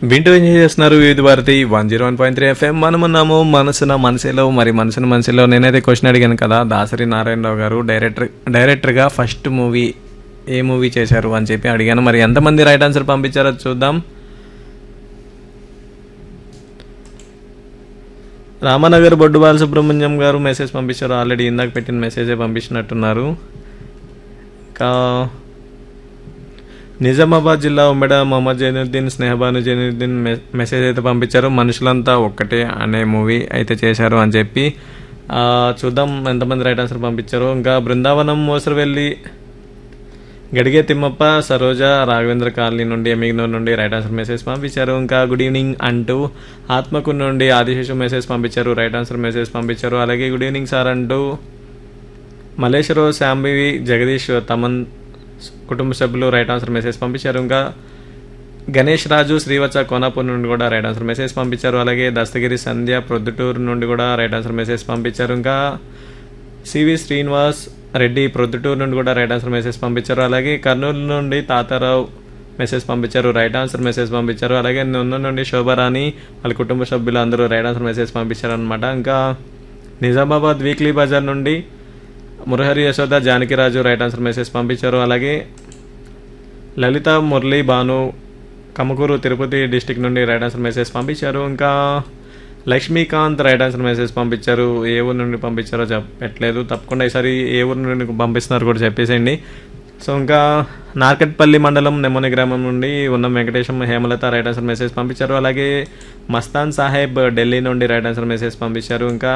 వింటూ ఎంజాయ్ చేస్తున్నారు వివిధ భారతి 101.3 FM. మనమున్నాము మనసున మనసులో. మరి మనసున మనసులో నేనైతే క్వశ్చన్ అడిగాను కదా, దాసరి నారాయణరావు గారు డైరెక్టర్గా ఫస్ట్ మూవీ ఏ మూవీ చేశారు అని చెప్పి అడిగాను. మరి ఎంతమంది రైట్ ఆన్సర్ పంపించారో చూద్దాం. రామనగర్ బొడ్డు బాలసుబ్రహ్మణ్యం గారు మెసేజ్ పంపించారు. ఆల్రెడీ ఇందాక పెట్టిన మెసేజే పంపించినట్టున్నారు. ఇంకా నిజామాబాద్ జిల్లా ఉమ్మడి మొహమ్మద్ జైనుద్దీన్ స్నేహబాను జైనుద్దీన్ మెసేజ్ అయితే పంపించారు. మనుషులంతా ఒక్కటే అనే మూవీ అయితే చేశారు అని చెప్పి. చూద్దాం ఎంతమంది రైట్ ఆన్సర్ పంపించారు. ఇంకా బృందావనం మోసరవెల్లి గడిగే తిమ్మప్ప సరోజ రాఘవేంద్ర కాలనీ నుండి ఎమిగ్నూర్ నుండి రైట్ ఆన్సర్ మెసేజ్ పంపించారు. ఇంకా గుడ్ ఈవినింగ్ అంటూ ఆత్మకు నుండి ఆదిశేషు మెసేజ్ పంపించారు, రైట్ ఆన్సర్ మెసేజ్ పంపించారు. అలాగే గుడ్ ఈవినింగ్ సార్ అంటూ మలేశ్వరరావు శాంబివి జగదీష్ తమన్ కుటుంబ సభ్యులు రైట్ ఆన్సర్ మెసేజ్ పంపించారు. ఇంకా గణేష్ రాజు శ్రీవత్స కోనాపూర్ నుండి కూడా రైట్ ఆన్సర్ మెసేజ్ పంపించారు. అలాగే దస్తగిరి సంధ్య ప్రొద్దుటూరు నుండి కూడా రైట్ ఆన్సర్ మెసేజ్ పంపించారు. ఇంకా సివి శ్రీనివాస్ రెడ్డి ప్రొద్దుటూరు నుండి కూడా రైట్ ఆన్సర్ మెసేజ్ పంపించారు. అలాగే కర్నూలు నుండి తాతారావు మెసేజ్ పంపించారు, రైట్ ఆన్సర్ మెసేజ్ పంపించారు. అలాగే నున్న నుండి శోభారాణి వాళ్ళ కుటుంబ సభ్యులు అందరూ రైట్ ఆన్సర్ మెసేజ్ పంపించారు అనమాట. ఇంకా నిజామాబాద్ వీక్లీ బజార్ నుండి Murahari Yashoda Janakiraju right answer message పంపించారు. అలాగే లలిత మురళి భాను కమకూరు తిరుపతి డిస్టిక్ నుండి రైట్ ఆన్సర్ మెసేజ్ పంపించారు. ఇంకా లక్ష్మీకాంత్ రైట్ ఆన్సర్ మెసేజ్ పంపించారు. ఏ ఊరు నుండి పంపించారో చెప్పట్లేదు, తప్పకుండా ఈసారి ఏ ఊరు నుండి పంపిస్తున్నారు కూడా చెప్పేసేయండి. సో ఇంకా నార్కట్పల్లి మండలం నెమ్మని గ్రామం నుండి ఉన్న Venkatesham Hemalatha right answer message పంపించారు. అలాగే మస్తాన్ సాహెబ్ ఢిల్లీ నుండి రైట్ ఆన్సర్ మెసేజ్ పంపించారు. ఇంకా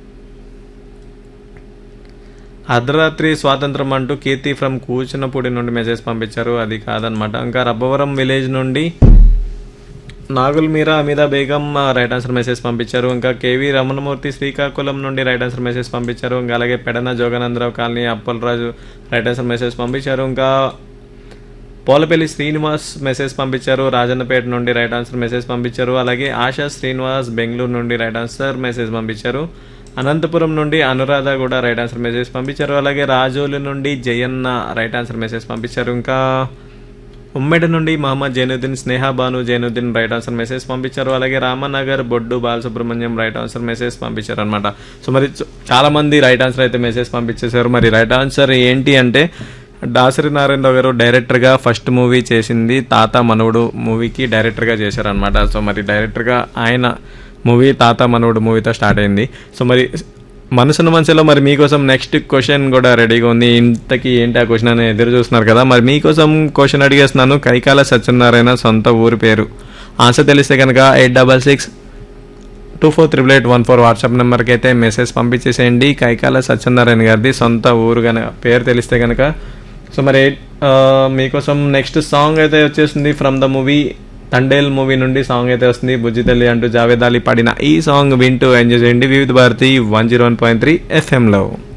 అర్ధరాత్రి స్వాతంత్రం అంటూ కీర్తి ఫ్రమ్ కూచినపూడి నుండి మెసేజ్ పంపించారు, అది కాదనమాట. ఇంకా రబ్బవరం విలేజ్ నుండి నాగుల్ మీరా Ameeda Begum right answer message పంపించారు. ఇంకా కేవీ రమణమూర్తి శ్రీకాకుళం నుండి రైట్ ఆన్సర్ మెసేజ్ పంపించారు. ఇంకా అలాగే Pedana Jogananda Rao colony Appalaraju right answer message పంపించారు. ఇంకా పోలపల్లి శ్రీనివాస్ మెసేజ్ పంపించారు, రాజన్నపేట నుండి రైట్ ఆన్సర్ మెసేజ్ పంపించారు. అలాగే ఆశా శ్రీనివాస్ బెంగళూరు నుండి రైట్ ఆన్సర్ మెసేజ్ పంపించారు. అనంతపురం నుండి అనురాధ కూడా రైట్ ఆన్సర్ మెసేజ్ పంపించారు. అలాగే రాజోలు నుండి జయన్న రైట్ ఆన్సర్ మెసేజ్ పంపించారు. ఇంకా ఉమ్మడి నుండి Mohammed Zainuddin Sneha Banu Zainuddin right answer message పంపించారు. అలాగే రామనగర్ బొడ్డు బాలసుబ్రహ్మణ్యం రైట్ ఆన్సర్ మెసేజ్ పంపించారు అనమాట. సో మరి చాలా మంది రైట్ ఆన్సర్ అయితే మెసేజ్ పంపించేశారు. మరి రైట్ ఆన్సర్ ఏంటి అంటే దాసరి నారాయణరావు గారు డైరెక్టర్గా ఫస్ట్ మూవీ చేసింది తాత మనవుడు మూవీకి డైరెక్టర్గా చేశారనమాట. సో మరి డైరెక్టర్గా ఆయన మూవీ తాత మనవుడు మూవీతో స్టార్ట్ అయింది. సో మరి మనసున మనసులో మరి మీకోసం నెక్స్ట్ క్వశ్చన్ కూడా రెడీగా ఉంది. ఇంతకీ ఏంటి ఆ క్వశ్చన్ అని ఎదురు చూస్తున్నారు కదా, మరి మీకోసం క్వశ్చన్ అడిగేస్తున్నాను. కైకాల సత్యనారాయణ సొంత ఊరి పేరు ఆన్సర్ తెలిస్తే కనుక 8666248814 వాట్సాప్ నెంబర్కి అయితే మెసేజ్ పంపించేసేయండి. కైకాల సత్యనారాయణ గారిది సొంత ఊరు పేరు తెలిస్తే కనుక. సో మరి మీకోసం నెక్స్ట్ సాంగ్ అయితే వచ్చేసింది from the movie Thandel movie నుండి సాంగ్ అయితే వస్తుంది. బుజ్జి తల్లి అంటూ జావేద్ అలీ పాడిన ఈ సాంగ్ వింటూ ఎంజాయ్ చేయండి వివిధ భారతి 101.3 FM లో.